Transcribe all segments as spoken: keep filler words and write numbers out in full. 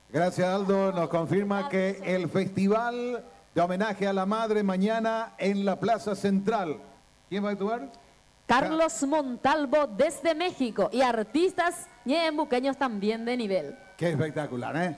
Gracias, Aldo. Nos confirma que el festival de homenaje a la madre mañana en la Plaza Central. ¿Quién va a actuar? Carlos Montalvo desde México y artistas ñembuqueños también de nivel. Qué espectacular, ¿eh?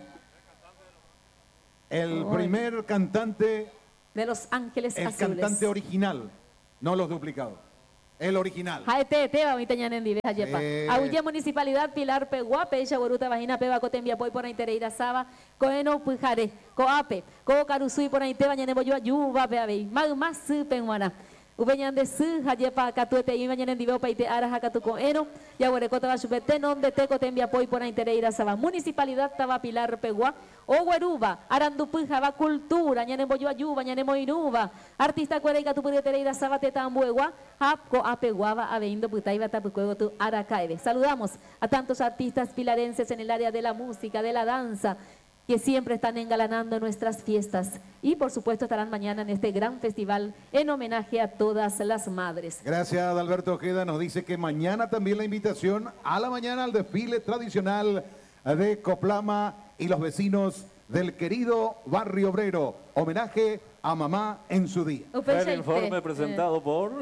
El Uy. primer cantante, De Los Ángeles el Azules. cantante original, no los duplicados. El original. Jaete teba mi teñanen dive hayepa. Eh. Auye Municipalidad Pilar Pegua Pecha Boruta Vagina Peba Cotembia Poi por Intereira Saba Coeno Pujare Coape Co Carusui por Aiteba Ñanebo Yo Ayuba Peabei Mag Mas Penguana Ubeñan de Su Hayepa Catuete y Mañana Dive Paite Ara Hakatu Coeno Yaguarecota Bachupete Nonde Te Cotembia Poi por Intereira Saba Municipalidad Taba Pilar Pegua Ogueruba Arandupujaba Cultura Ñanebo Yo Ayuba Ñanemo Inuba Artista Cuereica Tu Tereira Saba Tetambuegua Hapco Apeguaba Aveindo Putaiba Tapucuego Tu Aracaebe. Saludamos a tantos artistas pilarenses en el área de la música, de la danza, que siempre están engalanando nuestras fiestas y por supuesto estarán mañana en este gran festival en homenaje a todas las madres. Gracias, Alberto Ojeda. Nos dice que mañana también la invitación a la mañana al desfile tradicional de Coplama y los vecinos del querido Barrio Obrero. Homenaje a mamá en su día. El informe presentado por...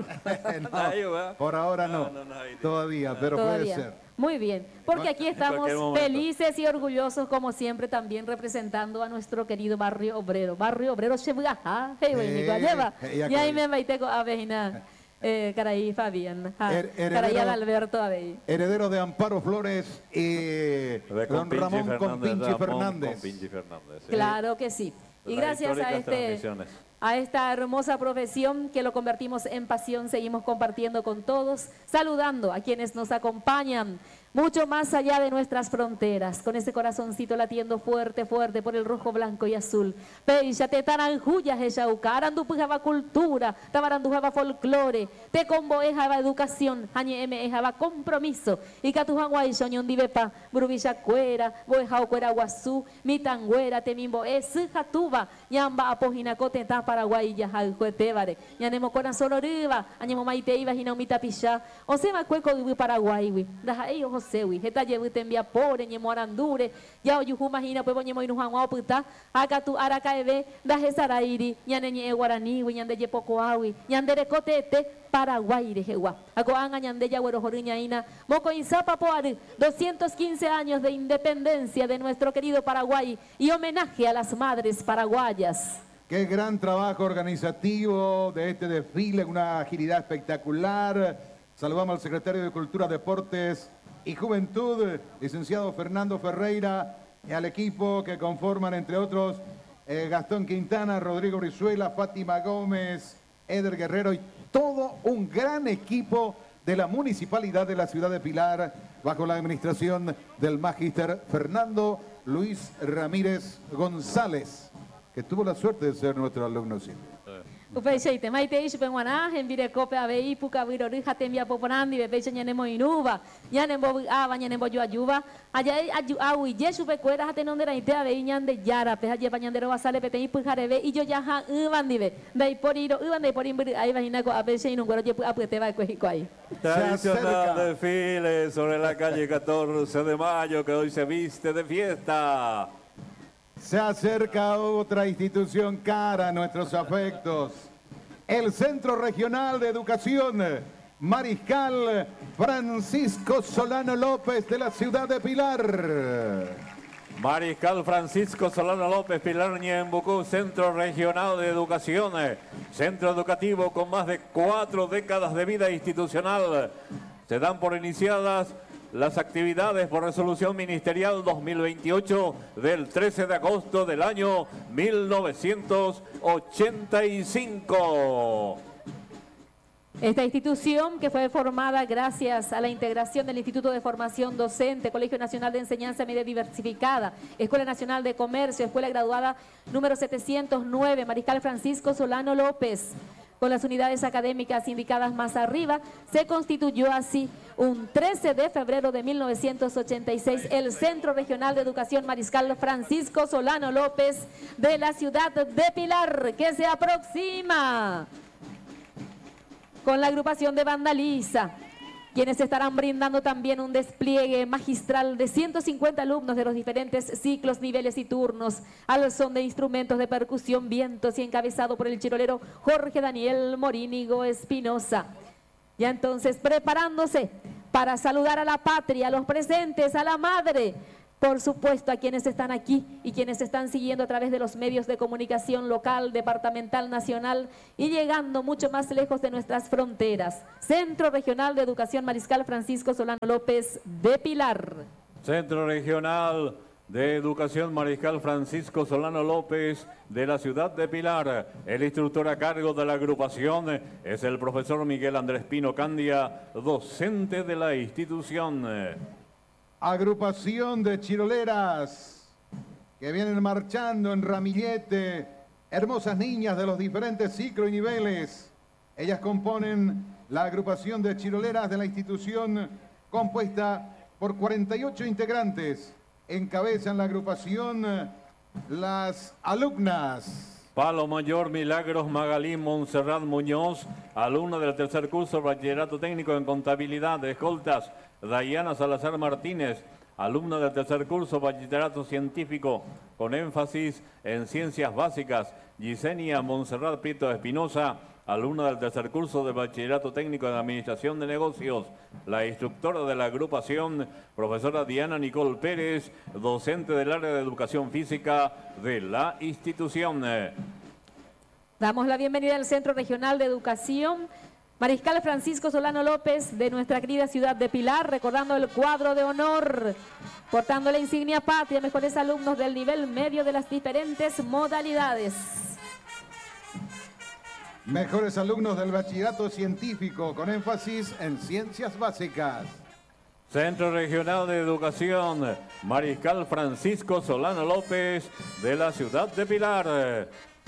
No, por ahora no, No, no, no, ahí- todavía, pero Todavía. puede ser. Muy bien, porque aquí estamos cualquier momento. felices y orgullosos como siempre también representando a nuestro querido Barrio Obrero. Barrio Obrero Chebugaja, hey, güey, Eh, Nico, lleva. eh, ya Y ahí con- me baiteco a Vejina, eh, Caraí Fabián, ja, Her- heredero- Caraí Alberto Abey. Heredero de Amparo Flores y De don Compinchi Ramón Fernández, Compinchi Ramón Fernández. Compinchi Fernández, sí. Claro que sí. Y Las gracias a históricas este transmisiones. a esta hermosa profesión que lo convertimos en pasión, seguimos compartiendo con todos, saludando a quienes nos acompañan mucho más allá de nuestras fronteras, con ese corazoncito latiendo fuerte, fuerte por el rojo, blanco y azul. Peisha, te taranjuyas, ejauca, arandupujaba cultura, tabarandujaba folclore, te comboejaba educación, hañe eme ejaba compromiso, y catujanguay soñón divepa, brubilla cuera, boejao cuera guazú, mitangüera, temimbo es jatuba, ñamba apojinacote ta paraguay ya jalcuetevare, ñanemo corazón oriba, añemo maite iba jinaumita pichá, o se va cueco de paraguay, wi, daja ellos Josewi, jeta llevu tembia pobre, ñemo arandure, ya oyuju hina pues ñemo inujanguao puta, acá tu aracaebe, daje sarairi, ñaneñe guaraniwi, ñande yepocoawi, ñandere cotete, Paraguay de Jehuá. Acoanga ñandeya güerojoriñaina, moco inzapa poari, doscientos quince años de independencia de nuestro querido Paraguay y homenaje a las madres paraguayas. Qué gran trabajo organizativo de este desfile, una agilidad espectacular. Saludamos al secretario de Cultura, Deportes y Juventud, licenciado Fernando Ferreira, y al equipo que conforman, entre otros, eh, Gastón Quintana, Rodrigo Brizuela, Fátima Gómez, Eder Guerrero y todo un gran equipo de la Municipalidad de la Ciudad de Pilar, bajo la administración del magíster Fernando Luis Ramírez González, que tuvo la suerte de ser nuestro alumno siempre. Upeicheite, maite ish penguana, envire cope abei, puka virori, jatembia poporandi, bepeiche ñanemo inuba, ñanembo aba, ñanembo yo ayuba, allá ayu awi, yesu pecuera, jatenondera ite abei, ñande yara, peja lleva ñandero basale, petei pujarebe, y yo ya ja ubandive, dai por iro, uban dai por imbri, ahí vagina co apeiche inunguero, yepu apete va cuejico ahí. Tradicional desfile sobre la calle catorce de mayo que hoy se viste de fiesta. Se acerca otra institución cara a nuestros afectos. El Centro Regional de Educación Mariscal Francisco Solano López de la ciudad de Pilar. Mariscal Francisco Solano López, Pilar Ñembucú, Centro Regional de Educación, centro educativo con más de cuatro décadas de vida institucional. Se dan por iniciadas las actividades por resolución ministerial dos mil veintiocho del trece de agosto del año mil novecientos ochenta y cinco. Esta institución, que fue formada gracias a la integración del Instituto de Formación Docente, Colegio Nacional de Enseñanza Media Diversificada, Escuela Nacional de Comercio, Escuela Graduada número setecientos nueve, Mariscal Francisco Solano López, con las unidades académicas indicadas más arriba, se constituyó así un trece de febrero de mil novecientos ochenta y seis el Centro Regional de Educación Mariscal Francisco Solano López de la ciudad de Pilar, que se aproxima con la agrupación de Vandaliza, quienes estarán brindando también un despliegue magistral de ciento cincuenta alumnos de los diferentes ciclos, niveles y turnos, al son de instrumentos de percusión, vientos y encabezado por el chirolero Jorge Daniel Morínigo Espinosa. Ya entonces preparándose para saludar a la patria, a los presentes, a la madre, por supuesto a quienes están aquí y quienes están siguiendo a través de los medios de comunicación local, departamental, nacional y llegando mucho más lejos de nuestras fronteras. Centro Regional de Educación Mariscal Francisco Solano López de Pilar. Centro Regional de Educación Mariscal Francisco Solano López de la ciudad de Pilar. El instructor a cargo de la agrupación es el profesor Miguel Andrés Pino Candia, docente de la institución. Agrupación de chiroleras que vienen marchando en ramillete, hermosas niñas de los diferentes ciclos y niveles. Ellas componen la agrupación de chiroleras de la institución, compuesta por cuarenta y ocho integrantes. Encabezan la agrupación las alumnas. Palo Mayor Milagros Magalí Montserrat Muñoz, alumna del tercer curso Bachillerato Técnico en Contabilidad de Escoltas. Dayana Salazar Martínez, alumna del tercer curso Bachillerato Científico con énfasis en Ciencias Básicas. Yesenia Montserrat Prieto Espinosa, alumna del tercer curso de Bachillerato Técnico en Administración de Negocios. La instructora de la agrupación, profesora Diana Nicole Pérez, docente del área de Educación Física de la institución. Damos la bienvenida al Centro Regional de Educación Mariscal Francisco Solano López de nuestra querida ciudad de Pilar, recordando el cuadro de honor, portando la insignia patria, mejores alumnos del nivel medio de las diferentes modalidades. Mejores alumnos del bachillerato científico con énfasis en ciencias básicas. Centro Regional de Educación Mariscal Francisco Solano López de la ciudad de Pilar.